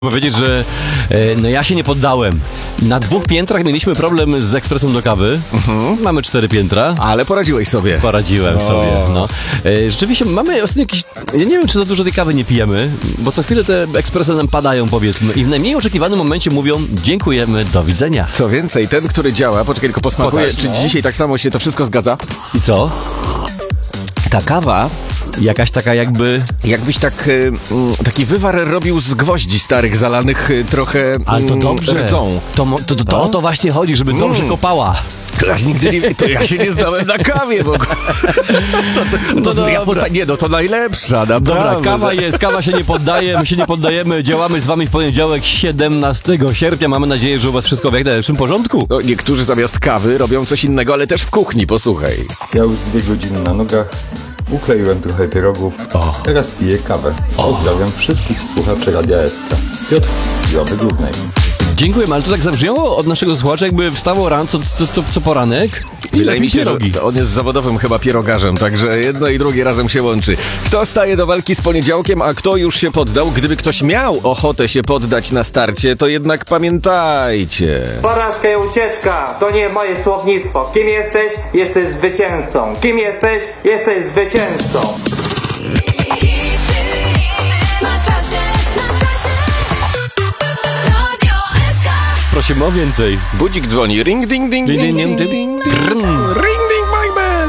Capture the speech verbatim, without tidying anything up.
Powiedzieć, że e, no ja się nie poddałem. Na dwóch piętrach mieliśmy problem z ekspresem do kawy. Mhm. Mamy cztery piętra. Ale poradziłeś sobie. Poradziłem o. sobie, no. E, rzeczywiście mamy ostatnio jakieś... Ja nie wiem, czy za dużo tej kawy nie pijemy, bo co chwilę te ekspresy nam padają, powiedzmy. I w najmniej oczekiwanym momencie mówią: dziękujemy, do widzenia. Co więcej, ten, który działa, poczekaj, tylko posmakuję, Pokaż, czy no. dzisiaj tak samo się to wszystko zgadza? I co? Ta kawa... Jakaś taka jakby... Jakbyś tak, y, taki wywar robił z gwoździ starych, zalanych y, trochę Ale to dobrze. rdzą. To, to, to, to o to właśnie chodzi, żeby dobrze mm. kopała. To ja nigdy nie... To ja się nie znałem na kawie, bo... To, to, to, to ja posta- nie, no to najlepsza, naprawdę. Dobra, kawa jest, kawa się nie poddaje, my się nie poddajemy. Działamy z wami w poniedziałek, siedemnastego sierpnia. Mamy nadzieję, że u was wszystko w jak najlepszym porządku. No, niektórzy zamiast kawy robią coś innego, ale też w kuchni, posłuchaj. Ja już dwie godziny na nogach. Ukleiłem trochę pierogów, o. teraz piję kawę. Pozdrawiam wszystkich słuchaczy Radia Ekstra. Piotr, Jowy Górnej. Dziękuję, ale to tak zabrzmiało od naszego słuchacza, jakby wstało rano co, co, co, co poranek i Wydaje mi się, pierogi. że on jest zawodowym chyba pierogarzem, także jedno i drugie razem się łączy. Kto staje do walki z poniedziałkiem, a kto już się poddał? Gdyby ktoś miał ochotę się poddać na starcie, to jednak pamiętajcie. Porażka i ucieczka to nie moje słownictwo. Kim jesteś? Jesteś zwycięzcą. Kim jesteś? Jesteś zwycięzcą. Prosimy o więcej. Budzik dzwoni. Ring, ding, ding, ding, ding, ding, ding, ding, ding. Ring.